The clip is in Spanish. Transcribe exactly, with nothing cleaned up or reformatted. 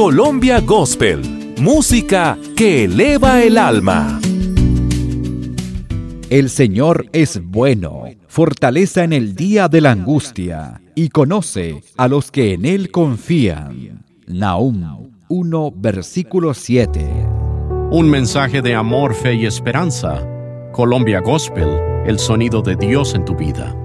Colombia Gospel, música que eleva el alma. El Señor es bueno, fortaleza en el día de la angustia, y conoce a los que en Él confían. Nahum uno, versículo siete. Un mensaje de amor, fe y esperanza. Colombia Gospel, el sonido de Dios en tu vida.